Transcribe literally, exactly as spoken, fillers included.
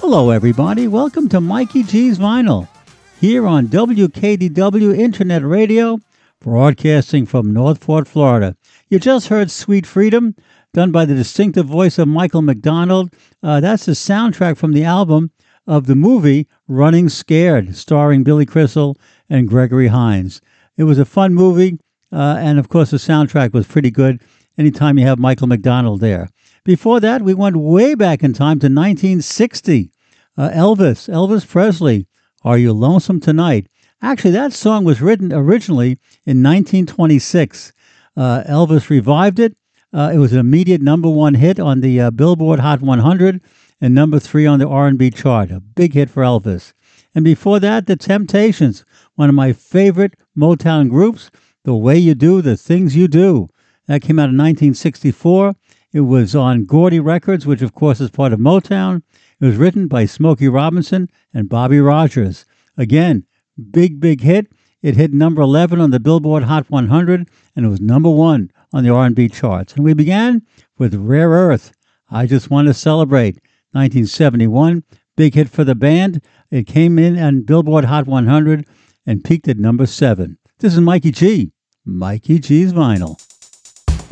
Hello, everybody. Welcome to Mikey G's Vinyl, here on W K D W Internet Radio, broadcasting from North Port, Florida. You just heard Sweet Freedom, done by the distinctive voice of Michael McDonald. Uh, that's the soundtrack from the album of the movie Running Scared, starring Billy Crystal and Gregory Hines. It was a fun movie, uh, and of course the soundtrack was pretty good anytime you have Michael McDonald there. Before that, we went way back in time to nineteen sixty. Uh, Elvis, Elvis Presley, Are You Lonesome Tonight? Actually, that song was written originally in nineteen twenty-six. Uh, Elvis revived it. Uh, it was an immediate number one hit on the uh, Billboard Hot one hundred and number three on the R and B chart. A big hit for Elvis. And before that, The Temptations, one of my favorite Motown groups, The Way You Do, The Things You Do. That came out in nineteen sixty-four. It was on Gordy Records, which of course is part of Motown. It was written by Smokey Robinson and Bobby Rogers. Again, big, big hit. It hit number eleven on the Billboard Hot one hundred, and it was number one on the R and B charts. And we began with Rare Earth, I Just Want to Celebrate, nineteen seventy-one. Big hit for the band. It came in on Billboard Hot one hundred and peaked at number seven. This is Mikey G, Mikey G's Vinyl.